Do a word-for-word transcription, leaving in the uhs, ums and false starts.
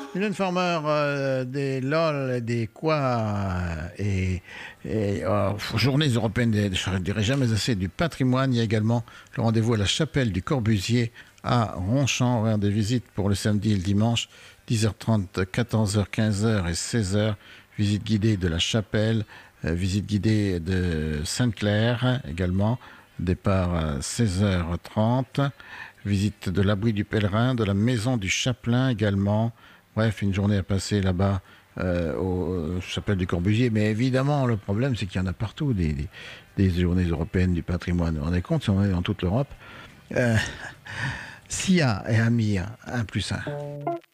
Mylène Farmer, euh, des L O L, des quoi et, et euh, Journées européennes, des, je ne dirais jamais assez, du patrimoine. Il y a également le rendez-vous à la chapelle du Corbusier à Ronchamp, horaire des visites pour le samedi et le dimanche, dix heures trente, quatorze heures, quinze heures et seize heures. Visite guidée de la chapelle, euh, visite guidée de Sainte-Claire également, départ à seize heures trente. Visite de l'abri du pèlerin, de la maison du chapelain également. Bref, une journée à passer là-bas euh, au chapelle du Corbusier. Mais évidemment, le problème, c'est qu'il y en a partout des, des, des journées européennes du patrimoine. On est compte, si on est dans toute l'Europe. Euh, S I A et Amir, un plus un.